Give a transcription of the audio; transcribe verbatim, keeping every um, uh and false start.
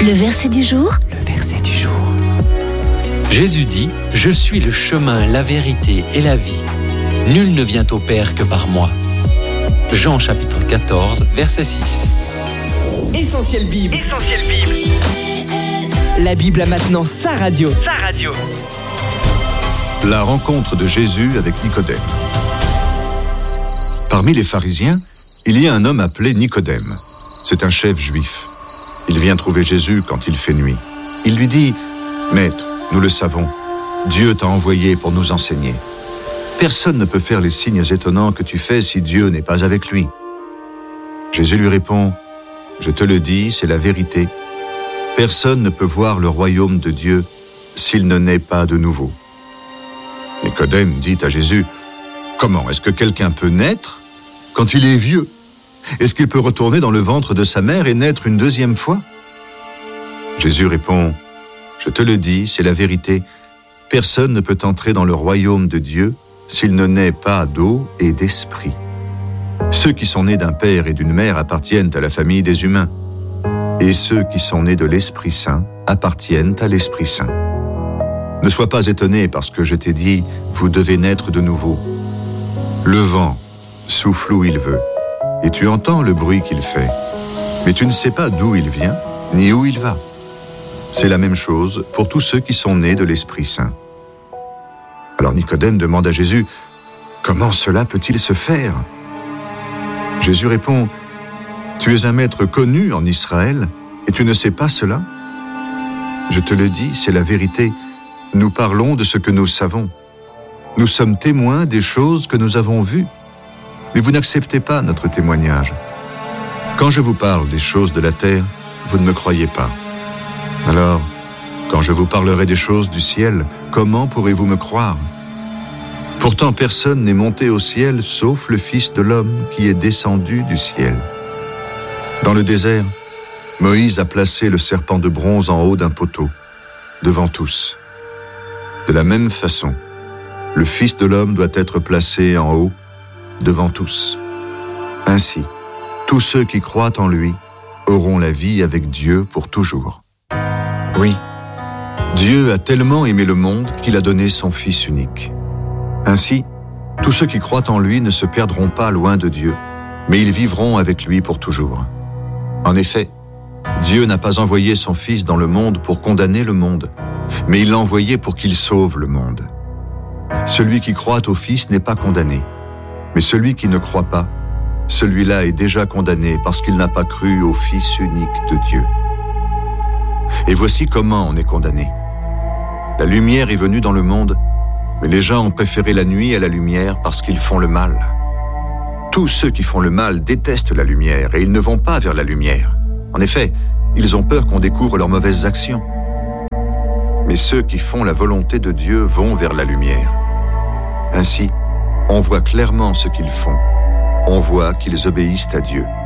Le verset du jour. Le verset du jour. Jésus dit « Je suis le chemin, la vérité et la vie. Nul ne vient au Père que par moi. » Jean chapitre quatorze, verset six. Essentiel Bible. Essentiel Bible. La Bible a maintenant sa radio. Sa radio. La rencontre de Jésus avec Nicodème. Parmi les pharisiens, il y a un homme appelé Nicodème. C'est un chef juif. Il vient trouver Jésus quand il fait nuit. Il lui dit « Maître, nous le savons, Dieu t'a envoyé pour nous enseigner. Personne ne peut faire les signes étonnants que tu fais si Dieu n'est pas avec lui. » Jésus lui répond « Je te le dis, c'est la vérité. Personne ne peut voir le royaume de Dieu s'il ne naît pas de nouveau. » Nicodème dit à Jésus « Comment est-ce que quelqu'un peut naître quand il est vieux ? Est-ce qu'il peut retourner dans le ventre de sa mère et naître une deuxième fois ?» Jésus répond « Je te le dis, c'est la vérité. Personne ne peut entrer dans le royaume de Dieu s'il ne naît pas d'eau et d'esprit. Ceux qui sont nés d'un père et d'une mère appartiennent à la famille des humains, et ceux qui sont nés de l'Esprit Saint appartiennent à l'Esprit Saint. Ne sois pas étonné parce que je t'ai dit, vous devez naître de nouveau. Le vent souffle où il veut, et tu entends le bruit qu'il fait, mais tu ne sais pas d'où il vient, ni où il va. C'est la même chose pour tous ceux qui sont nés de l'Esprit Saint. » Alors Nicodème demande à Jésus, « Comment cela peut-il se faire ?» Jésus répond, « Tu es un maître connu en Israël, et tu ne sais pas cela ? Je te le dis, c'est la vérité. Nous parlons de ce que nous savons. Nous sommes témoins des choses que nous avons vues. Mais vous n'acceptez pas notre témoignage. Quand je vous parle des choses de la terre, vous ne me croyez pas. Alors, quand je vous parlerai des choses du ciel, comment pourrez-vous me croire ? Pourtant, personne n'est monté au ciel sauf le Fils de l'homme qui est descendu du ciel. Dans le désert, Moïse a placé le serpent de bronze en haut d'un poteau, devant tous. De la même façon, le Fils de l'homme doit être placé en haut, devant tous. Ainsi, tous ceux qui croient en lui auront la vie avec Dieu pour toujours. Oui, Dieu a tellement aimé le monde qu'il a donné son Fils unique. Ainsi, tous ceux qui croient en lui ne se perdront pas loin de Dieu, mais ils vivront avec lui pour toujours. En effet, Dieu n'a pas envoyé son Fils dans le monde pour condamner le monde, mais il l'a envoyé pour qu'il sauve le monde. Celui qui croit au Fils n'est pas condamné, mais celui qui ne croit pas, celui-là est déjà condamné parce qu'il n'a pas cru au Fils unique de Dieu. Et voici comment on est condamné. La lumière est venue dans le monde, mais les gens ont préféré la nuit à la lumière parce qu'ils font le mal. Tous ceux qui font le mal détestent la lumière et ils ne vont pas vers la lumière. En effet, ils ont peur qu'on découvre leurs mauvaises actions. Mais ceux qui font la volonté de Dieu vont vers la lumière. Ainsi, on voit clairement ce qu'ils font. On voit qu'ils obéissent à Dieu.